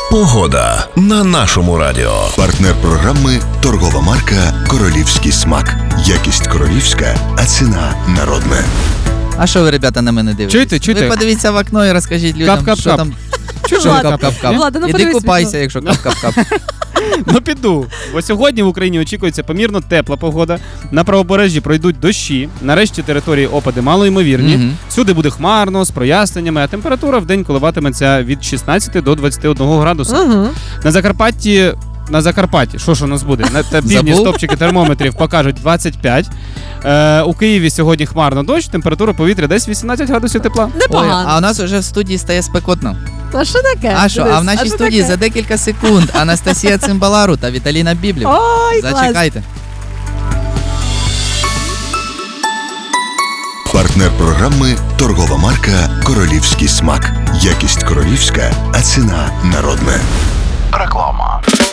Погода на нашому радіо. Партнер програми – торгова марка «Королівський смак». Якість королівська, а ціна народна. А що ви, ребята, на мене дивитесь? Чуєте? Ви подивіться в окно і розкажіть людям, Кап-кап-кап. що там. Що кап-кап-кап? Влада, ну Іди подивись купайся, вікно. якщо кап-кап-кап. Ну піду. Бо сьогодні в Україні очікується помірно тепла погода. На правобережжі пройдуть дощі. Нарешті території опади малоймовірні. Мгм. Всюди буде хмарно, з проясненнями, а температура в день коливатиметься від 16 до 21 градуса. Ага. На Закарпатті, що ж у нас буде? На півдні Забув? стопчики термометрів покажуть 25. У Києві сьогодні хмарно дощ, температура повітря десь 18 градусів тепла. Ой, Непогано. а у нас вже в студії стає спекотно. А що таке? А що? А в нашій що студії таке? за декілька секунд Анастасія Цимбалару та Віталіна Біблів. Ой, клас. Зачекайте. Партнер програми – торгова марка «Королівський смак». Якість королівська, а ціна народна.